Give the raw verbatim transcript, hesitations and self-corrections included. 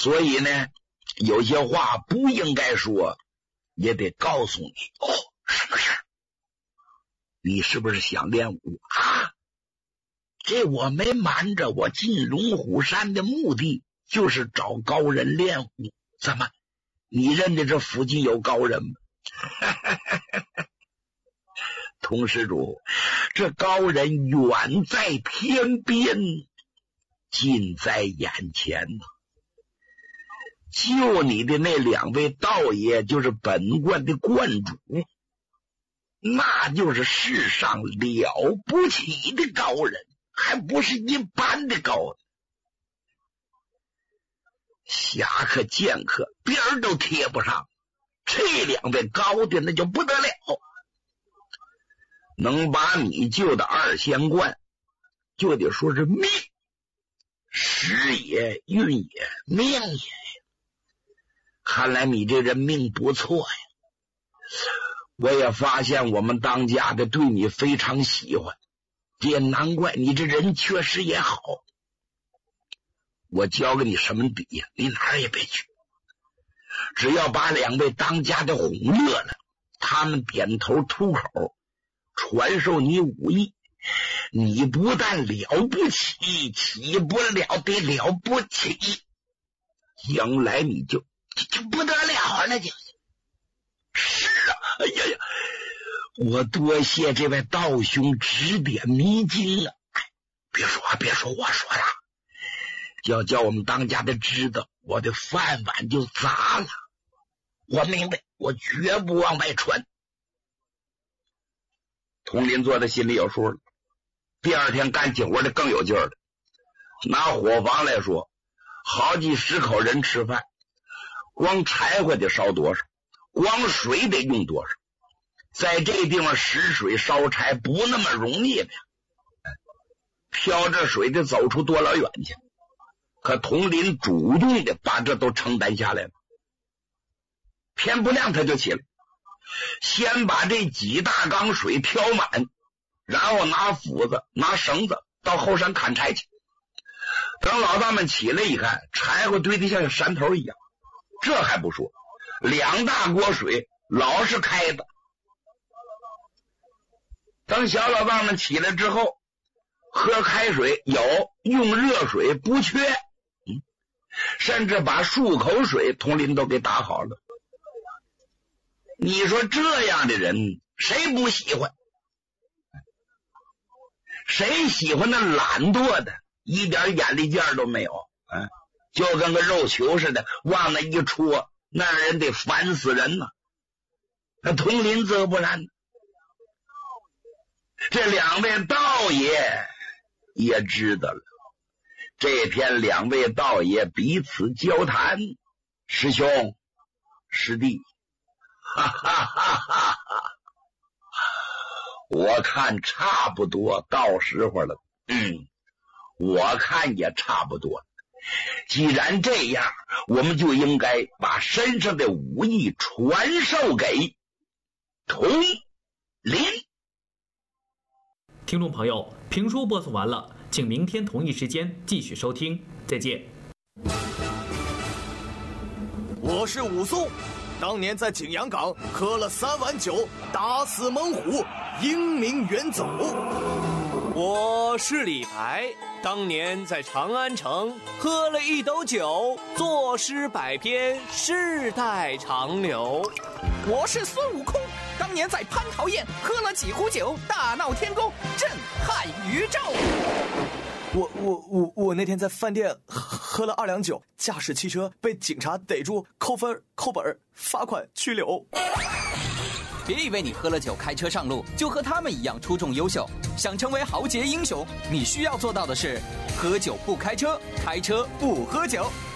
所以呢，有些话不应该说，也得告诉你。哦，什么事？你是不是想练武啊？这我没瞒着，我进龙虎山的目的就是找高人练武。怎么，你认得这附近有高人吗？童施主，这高人远在天边，近在眼前呢。救你的那两位道爷就是本观的观主，那就是世上了不起的高人，还不是一般的高人。侠客剑客边儿都贴不上，这两位高的那就不得了，能把你救的二仙观，就得说是命，时也运也命也。看来你这人命不错呀，我也发现我们当家的对你非常喜欢，也难怪你这人确实也好。我教给你什么底呀？你哪儿也别去，只要把两位当家的哄乐了，他们点头吐口传授你武艺，你不但了不起，起不了得了不起，将来你就就不得了了，就是啊，哎呀呀，我多谢这位道兄指点迷津啊！哎，别说话，别说，我说了，要叫我们当家的知道，我的饭碗就砸了。我明白，我绝不往外传。佟林做的心里有数了，第二天干起活的更有劲儿了。拿伙房来说，好几十口人吃饭，光柴火得烧多少，光水得用多少，在这地方拾水烧柴不那么容易的，挑着水得走出多老远去。可佟林主动的把这都承担下来了。天不亮他就起来，先把这几大缸水挑满，然后拿斧子拿绳子到后山砍柴去。等老大们起来一看，柴火堆得像山头一样，这还不说，两大锅水老是开的。等小老大们起来之后，喝开水有，用热水不缺，嗯，甚至把漱口水佟林都给打好了。你说这样的人谁不喜欢？谁喜欢那懒惰的一点眼力劲儿都没有，啊，就跟个肉球似的，往那一戳，那人得烦死人呢。那佟林则不然，这两位道爷也知道了。这天两位道爷彼此交谈，师兄师弟，哈哈哈哈哈，我看差不多到时候了。嗯，我看也差不多。既然这样，我们就应该把身上的武艺传授给佟林。 听众朋友，评书播送完了，请明天同一时间继续收听，再见。 我是武松，当年在景阳岗喝了三碗酒，打死猛虎，英名远走。 我是李白，当年在长安城喝了一斗酒，作诗百篇，世代长流。 我是孙悟空，当年在蟠桃宴喝了几壶酒，大闹天宫，震撼宇宙。 我我我我那天在饭店喝了二两酒，驾驶汽车被警察逮住，扣分扣本罚款拘留。 别以为你喝了酒开车上路就和他们一样出众优秀，想成为豪杰英雄，你需要做到的是喝酒不开车，开车不喝酒。